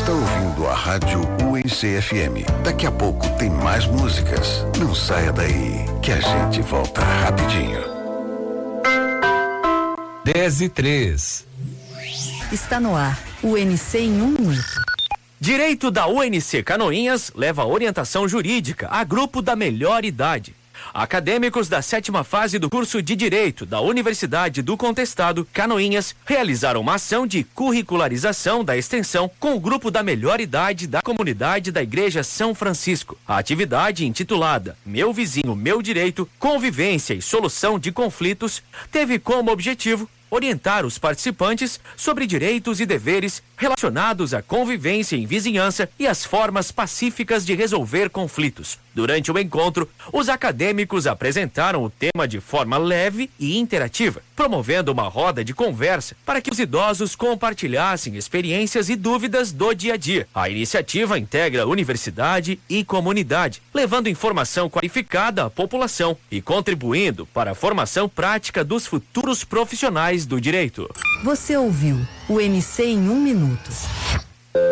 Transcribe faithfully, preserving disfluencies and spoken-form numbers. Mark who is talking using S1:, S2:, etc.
S1: está ouvindo a rádio U N C F M. Daqui a pouco tem mais músicas. Não saia daí, que a gente volta rapidinho.
S2: dez e três.
S3: Está no ar, U N C em um minuto.
S4: Direito da U N C Canoinhas leva orientação jurídica a grupo da melhor idade. Acadêmicos da sétima fase do curso de Direito da Universidade do Contestado, Canoinhas, realizaram uma ação de curricularização da extensão com o grupo da melhor idade da comunidade da Igreja São Francisco. A atividade, intitulada Meu Vizinho, Meu Direito, Convivência e Solução de Conflitos, teve como objetivo orientar os participantes sobre direitos e deveres relacionados à convivência em vizinhança e as formas pacíficas de resolver conflitos. Durante o encontro, os acadêmicos apresentaram o tema de forma leve e interativa, promovendo uma roda de conversa para que os idosos compartilhassem experiências e dúvidas do dia a dia. A iniciativa integra universidade e comunidade, levando informação qualificada à população e contribuindo para a formação prática dos futuros profissionais do direito.
S3: Você ouviu o U N C em um minuto.